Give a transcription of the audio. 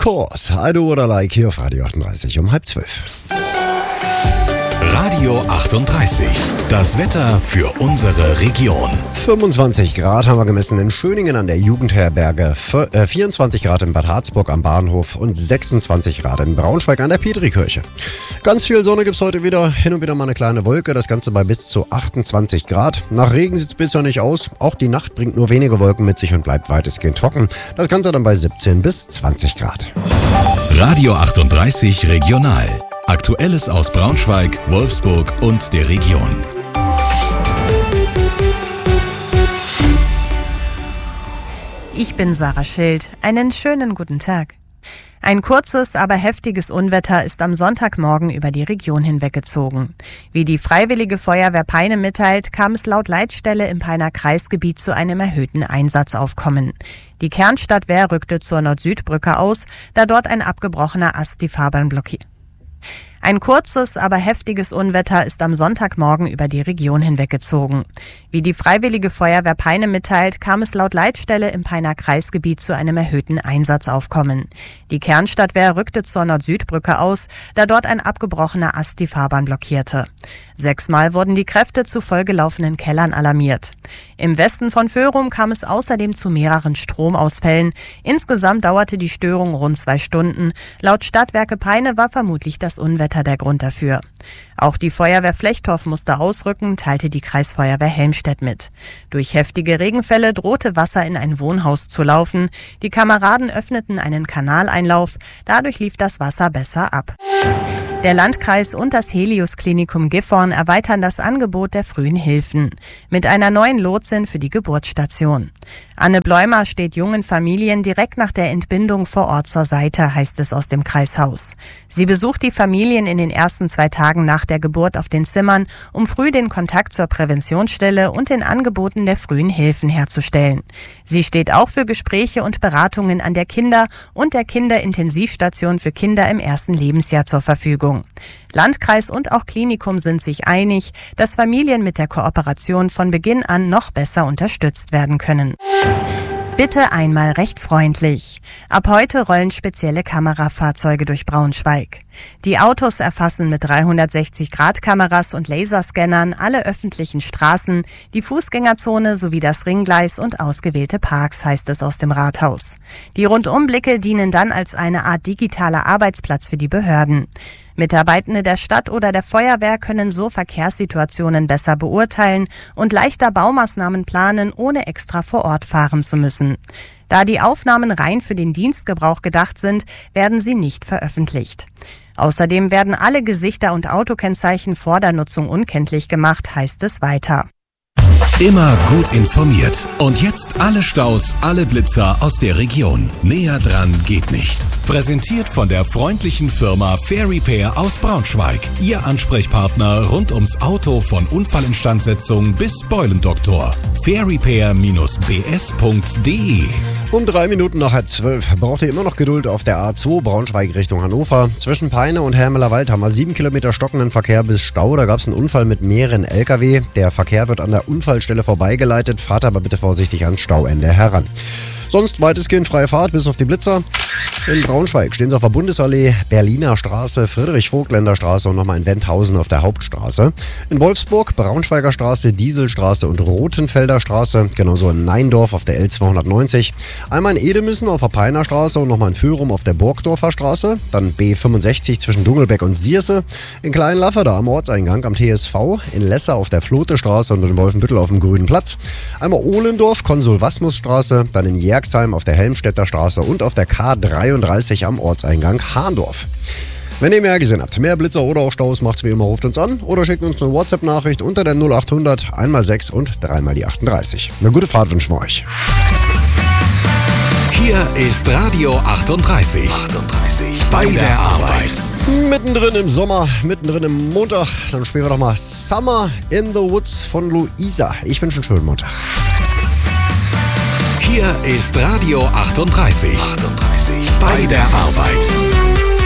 Course, I Do What I Like hier auf Radio 38 um 11:30. Radio 38, das Wetter für unsere Region. 25 Grad haben wir gemessen in Schöningen an der Jugendherberge, 24 Grad in Bad Harzburg am Bahnhof und 26 Grad in Braunschweig an der Petrikirche. Ganz viel Sonne gibt's heute wieder, hin und wieder mal eine kleine Wolke, das Ganze bei bis zu 28 Grad. Nach Regen sieht's bisher nicht aus, auch die Nacht bringt nur wenige Wolken mit sich und bleibt weitestgehend trocken. Das Ganze dann bei 17 bis 20 Grad. Radio 38 Regional. Aktuelles aus Braunschweig, Wolfsburg und der Region. Ich bin Sarah Schild. Einen schönen guten Tag. Ein kurzes, aber heftiges Unwetter ist am Sonntagmorgen über die Region hinweggezogen. Wie die Freiwillige Feuerwehr Peine mitteilt, kam es laut Leitstelle im Peiner Kreisgebiet zu einem erhöhten Einsatzaufkommen. Die Kernstadtwehr rückte zur Nord-Süd-Brücke aus, da dort ein abgebrochener Ast die Fahrbahn blockiert. Ein kurzes, aber heftiges Unwetter ist am Sonntagmorgen über die Region hinweggezogen. Wie die Freiwillige Feuerwehr Peine mitteilt, kam es laut Leitstelle im Peiner Kreisgebiet zu einem erhöhten Einsatzaufkommen. Die Kernstadtwehr rückte zur Nord-Süd-Brücke aus, da dort ein abgebrochener Ast die Fahrbahn blockierte. 6-mal wurden die Kräfte zu vollgelaufenen Kellern alarmiert. Im Westen von Föhrum kam es außerdem zu mehreren Stromausfällen. Insgesamt dauerte die Störung rund 2 Stunden. Laut Stadtwerke Peine war vermutlich das Unwetter der Grund dafür. Auch die Feuerwehr Flechtorf musste ausrücken, teilte die Kreisfeuerwehr Helmstedt mit. Durch heftige Regenfälle drohte Wasser in ein Wohnhaus zu laufen. Die Kameraden öffneten einen Kanaleinlauf. Dadurch lief das Wasser besser ab. Der Landkreis und das Helios-Klinikum Gifhorn erweitern das Angebot der frühen Hilfen mit einer neuen Lotsin für die Geburtsstation. Anne Bleumer steht jungen Familien direkt nach der Entbindung vor Ort zur Seite, heißt es aus dem Kreishaus. Sie besucht die Familien in den ersten 2 Tagen nach der Geburt auf den Zimmern, um früh den Kontakt zur Präventionsstelle und den Angeboten der frühen Hilfen herzustellen. Sie steht auch für Gespräche und Beratungen an der Kinder- und der Kinderintensivstation für Kinder im ersten Lebensjahr zur Verfügung. Landkreis und auch Klinikum sind sich einig, dass Familien mit der Kooperation von Beginn an noch besser unterstützt werden können. Bitte einmal recht freundlich. Ab heute rollen spezielle Kamerafahrzeuge durch Braunschweig. Die Autos erfassen mit 360-Grad-Kameras und Laserscannern alle öffentlichen Straßen, die Fußgängerzone sowie das Ringgleis und ausgewählte Parks, heißt es aus dem Rathaus. Die Rundumblicke dienen dann als eine Art digitaler Arbeitsplatz für die Behörden. Mitarbeitende der Stadt oder der Feuerwehr können so Verkehrssituationen besser beurteilen und leichter Baumaßnahmen planen, ohne extra vor Ort fahren zu müssen. Da die Aufnahmen rein für den Dienstgebrauch gedacht sind, werden sie nicht veröffentlicht. Außerdem werden alle Gesichter und Autokennzeichen vor der Nutzung unkenntlich gemacht, heißt es weiter. Immer gut informiert. Und jetzt alle Staus, alle Blitzer aus der Region. Näher dran geht nicht. Präsentiert von der freundlichen Firma Fair Repair aus Braunschweig. Ihr Ansprechpartner rund ums Auto von Unfallinstandsetzung bis Beulendoktor. fairrepair-bs.de. Um 3 Minuten nach 11:30 braucht ihr immer noch Geduld auf der A2 Braunschweig Richtung Hannover. Zwischen Peine und Hermelerwald haben wir 7 Kilometer stockenden Verkehr bis Stau. Da gab es einen Unfall mit mehreren LKW. Der Verkehr wird an der Unfallstelle vorbeigeleitet. Fahrt aber bitte vorsichtig ans Stauende heran. Sonst weitestgehend freie Fahrt bis auf die Blitzer. In Braunschweig stehen sie auf der Bundesallee, Berliner Straße, Friedrich-Vogtländer Straße und nochmal in Wendhausen auf der Hauptstraße. In Wolfsburg, Braunschweiger Straße, Dieselstraße und Rothenfelder Straße. Genauso in Neindorf auf der L290. Einmal in Edemissen auf der Peiner Straße und nochmal in Föhrum auf der Burgdorfer Straße. Dann B65 zwischen Dungelbeck und Sierse. In Kleinlaffer am Ortseingang am TSV. In Lesser auf der Flote Straße und in Wolfenbüttel auf dem Grünen Platz. Einmal Ohlendorf, Konsul-Wasmus-Straße. Dann in Jerxheim auf der Helmstedter Straße und auf der K33 am Ortseingang Hahndorf. Wenn ihr mehr gesehen habt, mehr Blitzer oder auch Staus, macht's wie immer, ruft uns an oder schickt uns eine WhatsApp-Nachricht unter der 0800 1x6 und 3x38. Eine gute Fahrt wünschen wir euch. Hier ist Radio 38. Bei der Arbeit. Mittendrin im Sommer, mittendrin im Montag, dann spielen wir doch mal Summer in the Woods von Luisa. Ich wünsche einen schönen Montag. Hier ist Radio 38. Bei der Arbeit.